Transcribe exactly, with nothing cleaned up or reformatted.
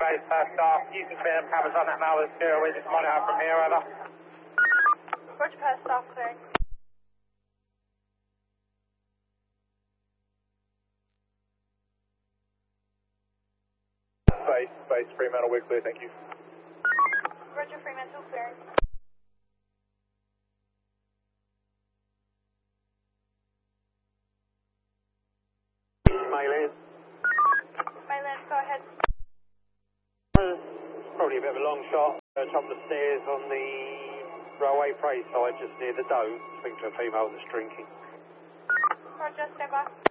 base per staff. You can clear them cameras on that now with zero. We just monitor from here, over. Roger, per staff clearing. Base, base, Fremantle, we're clear, thank you. Roger, Fremantle clearing. Mayland. Mayland, go ahead. Probably a bit of a long shot. Uh, top of the stairs on the railway freight side, just near the dome. Speaking to a female that's drinking. Roger, stand by.